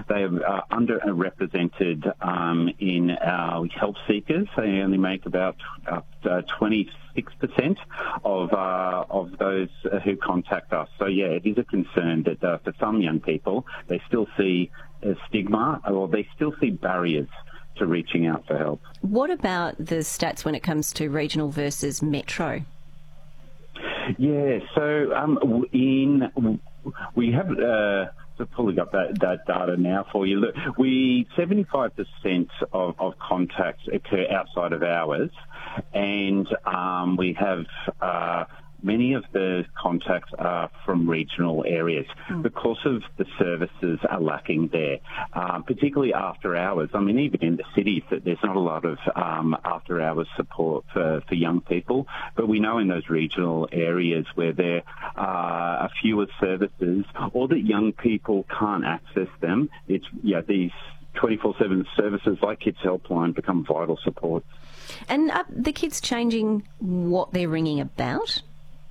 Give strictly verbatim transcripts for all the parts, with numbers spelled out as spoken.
they are uh, underrepresented um, in our help seekers. They only make about uh, twenty-six percent of uh, of those who contact us. So, yeah, it is a concern that uh, for some young people, they still see a stigma or they still see barriers to reaching out for help. What about the stats when it comes to regional versus metro? Yeah, so um, in we have uh, pulling up that, that data now for you. Look, we seventy-five percent of, of contacts occur outside of hours, and um, we have uh, many of the contacts are from regional areas mm. because of the services are lacking there, uh, particularly after hours. I mean, even in the cities, that there's not a lot of um, after hours support for, for young people. But we know in those regional areas where there are fewer services or that young people can't access them, it's yeah these twenty-four seven services like Kids Helpline become vital support. And are the kids changing what they're ringing about?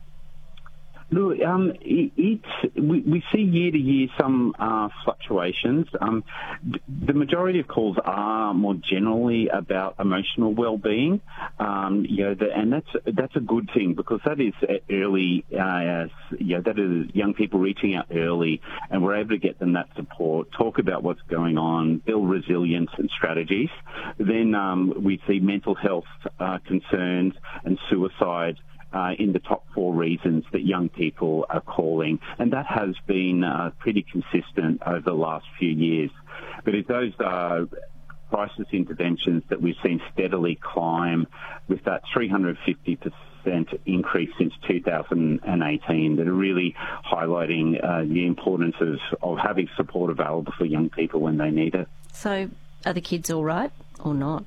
Look, um, it, it, we, we see year to year some uh, fluctuations. Um, the majority of calls are more generally about emotional well-being, um, you know, the, and that's that's a good thing because that is early, uh, you know, that is young people reaching out early, and we're able to get them that support, talk about what's going on, build resilience and strategies. Then um, we see mental health uh, concerns and suicide Uh, in the top four reasons that young people are calling. And that has been uh, pretty consistent over the last few years. But if those are crisis interventions that we've seen steadily climb with that three hundred fifty percent increase since two thousand eighteen, that are really highlighting uh, the importance of, of having support available for young people when they need it. So are the kids all right or not?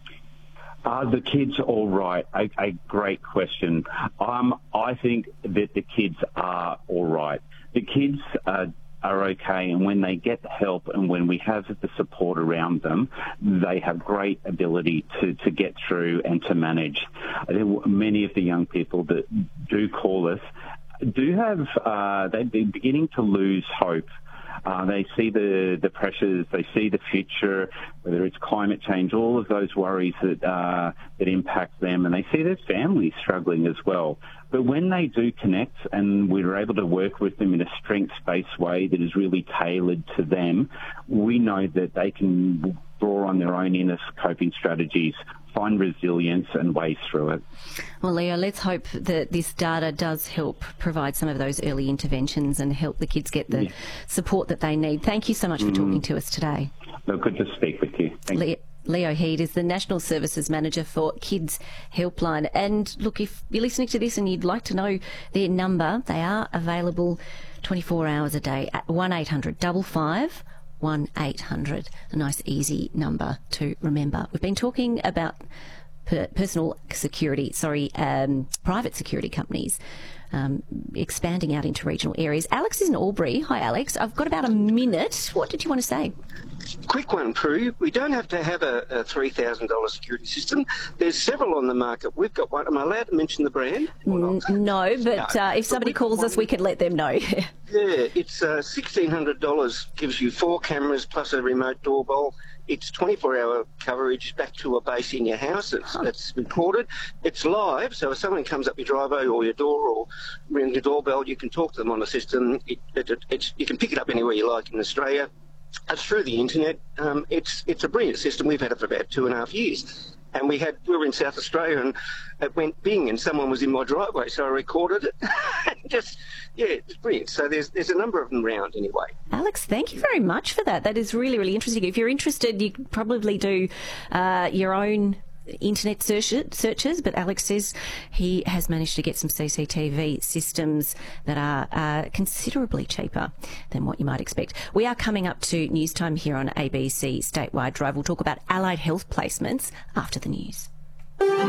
Are the kids all right? A, a great question. Um, I think that the kids are all right. The kids are, are okay, and when they get help and when we have the support around them, they have great ability to, to get through and to manage. I think many of the young people that do call us do have, uh, they've been beginning to lose hope. Uh, they see the, the pressures, they see the future, whether it's climate change, all of those worries that uh, that impact them, and they see their families struggling as well. But when they do connect and we're able to work with them in a strengths-based way that is really tailored to them, we know that they can draw on their own inner coping strategies, find resilience and ways through it. Well, Leo, let's hope that this data does help provide some of those early interventions and help the kids get the yeah. support that they need. Thank you so much for mm. talking to us today. No, good to speak with you. Thank Le- you. Leo Heed is the National Services Manager for Kids Helpline. And look, if you're listening to this and you'd like to know their number, they are available twenty-four hours a day at one eight hundred five five one eight hundred, a nice easy number to remember. We've been talking about per- personal security, sorry, um, private security companies um, expanding out into regional areas. Alex is in Albury. Hi, Alex. I've got about a minute. What did you want to say? Quick one, Prue. We don't have to have a, a three thousand dollars security system. There's several on the market. We've got one. Am I allowed to mention the brand? N- no, but no. Uh, if somebody calls one, us, we can let them know. Yeah, it's uh, sixteen hundred dollars, gives you four cameras plus a remote doorbell. It's twenty-four hour coverage back to a base in your house. It's, huh. it's recorded. It's live, so if someone comes up your driveway or your door or rings your doorbell, you can talk to them on the system. It, it, it, it's, you can pick it up anywhere you like in Australia. It's through the internet. Um, it's it's a brilliant system. We've had it for about two and a half years. And we had we were in South Australia and it went bing and someone was in my driveway, so I recorded it. Just, yeah, it's brilliant. So there's there's a number of them around anyway. Alex, thank you very much for that. That is really, really interesting. If you're interested, you could probably do uh, your own internet search, searches, but Alex says he has managed to get some C C T V systems that are uh, considerably cheaper than what you might expect. We are coming up to news time here on A B C Statewide Drive. We'll talk about allied health placements after the news.